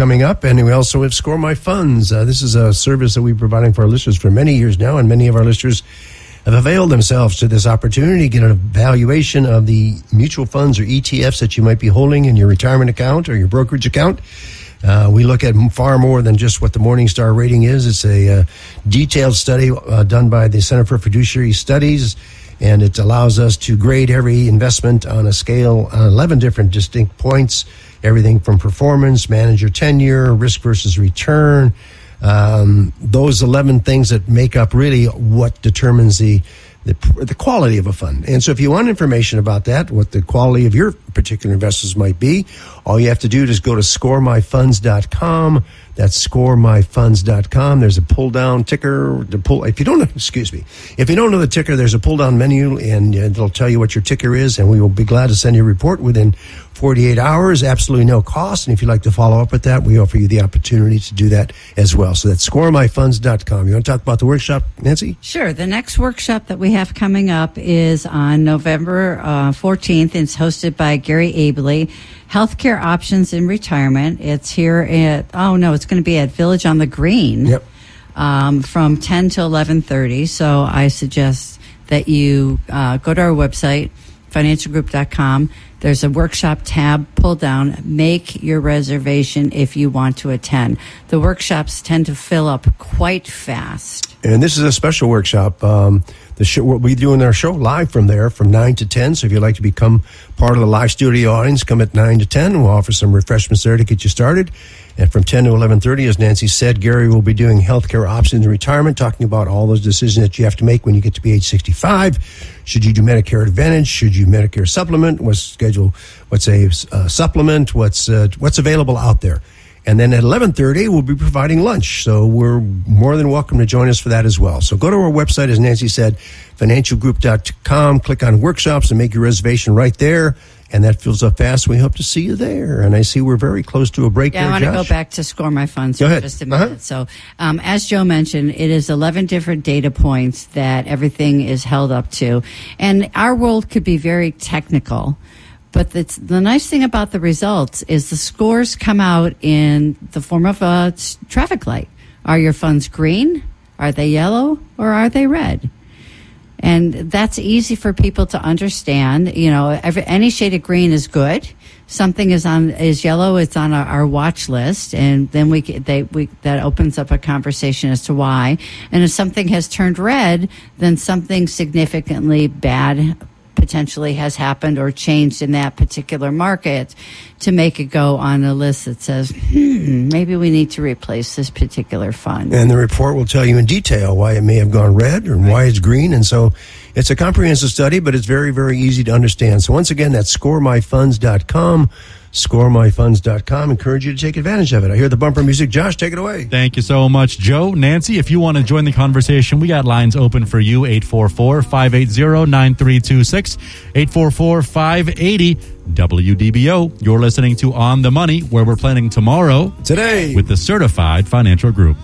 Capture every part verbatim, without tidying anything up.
coming up, and we also have Score My Funds. Uh, this is a service that we've been providing for our listeners for many years now, and many of our listeners have availed themselves to this opportunity to get an evaluation of the mutual funds or E T Fs that you might be holding in your retirement account or your brokerage account. Uh, we look at far more than just what the Morningstar rating is. It's a uh, detailed study uh, done by the Center for Fiduciary Studies, and it allows us to grade every investment on a scale on eleven different distinct points, everything from performance, manager tenure, risk versus return, um, those eleven things that make up really what determines the, the the quality of a fund. And so if you want information about that, what the quality of your particular investments might be, all you have to do is go to score my funds dot com. That's score my funds dot com. There's a pull-down ticker. To pull, if you don't know, excuse me, if you don't know the ticker, there's a pull-down menu, and it'll tell you what your ticker is, and we will be glad to send you a report within forty-eight hours, absolutely no cost. And if you'd like to follow up with that, we offer you the opportunity to do that as well. So that's score my funds dot com. You want to talk about the workshop, Nancy? Sure. The next workshop that we have coming up is on November uh, fourteenth. It's hosted by Gary Abley. Healthcare Options in Retirement. It's here at, oh no, it's going to be at Village on the Green. Yep. Um, from ten to eleven thirty. So I suggest that you uh, go to our website, financial group dot com. There's a workshop tab, pull down, make your reservation if you want to attend. The workshops tend to fill up quite fast. And this is a special workshop. Um, the show, what we do in our show live from there from nine to ten. So if you'd like to become part of the live studio audience, come at nine to ten. We'll offer some refreshments there to get you started. And from ten to eleven thirty, as Nancy said, Gary will be doing healthcare options in retirement, talking about all those decisions that you have to make when you get to be age sixty-five. Should you do Medicare Advantage? Should you Medicare Supplement? What's schedule? What's a uh, supplement? What's uh, what's available out there? And then at eleven thirty, we'll be providing lunch. So we're more than welcome to join us for that as well. So go to our website, as Nancy said, financial group dot com. Click on workshops and make your reservation right there. And that fills up fast. We hope to see you there. And I see we're very close to a break yeah, there, I want Josh. to go back to Score My Funds go for ahead. just a minute. Uh-huh. So um, as Joe mentioned, it is eleven different data points that everything is held up to. And our world could be very technical. But the, the nice thing about the results is the scores come out in the form of a traffic light. Are your funds green? Are they yellow? Or are they red? And that's easy for people to understand. You know, every, any shade of green is good. Something is on is yellow. It's on our, our watch list, and then we they we that opens up a conversation as to why. And if something has turned red, then something significantly bad potentially has happened or changed in that particular market to make it go on a list that says, hmm, maybe we need to replace this particular fund. And the report will tell you in detail why it may have gone red or right. why it's green. And so it's a comprehensive study, but it's very, very easy to understand. So once again, that's score my funds dot com. score my funds dot com. Encourage you to take advantage of it. I hear the bumper music. Josh, take it away. Thank you so much, Joe. Nancy, if you want to join the conversation, we got lines open for you, eight four four, five eight zero, nine three two six, eight four four, five eight zero, W D B O. You're listening to On the Money, where we're planning tomorrow. Today. With the Certified Financial Group.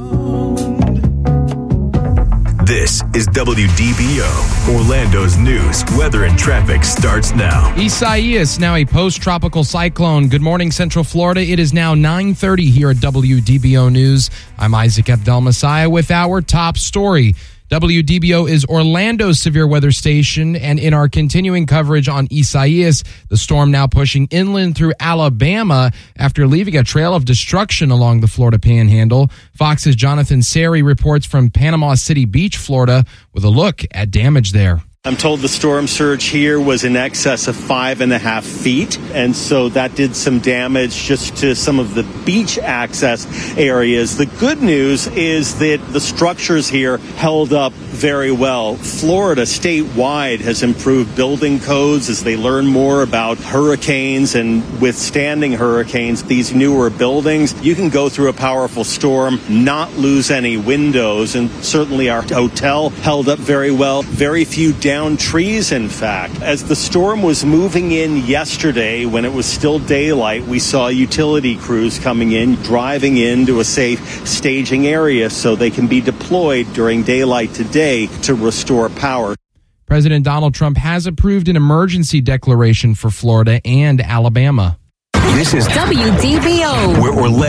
This is W D B O, Orlando's news, weather, and traffic starts now. Isaias, now a post-tropical cyclone. Good morning, Central Florida. It is now nine thirty here at W D B O News. I'm Isaac Abdel-Messiah with our top story. W D B O is Orlando's severe weather station, and in our continuing coverage on Isaias, the storm now pushing inland through Alabama after leaving a trail of destruction along the Florida Panhandle. Fox's Jonathan Sari reports from Panama City Beach, Florida, with a look at damage there. I'm told the storm surge here was in excess of five and a half feet, and so that did some damage just to some of the beach access areas. The good news is that the structures here held up very well. Florida statewide has improved building codes as they learn more about hurricanes and withstanding hurricanes. These newer buildings, you can go through a powerful storm, not lose any windows, and certainly our hotel held up very well. Very few down trees, in fact. As the storm was moving in yesterday, when it was still daylight, we saw utility crews coming in, driving into a safe staging area so they can be deployed during daylight today to restore power. President Donald Trump has approved an emergency declaration for Florida and Alabama. This is W D B O, where Orlando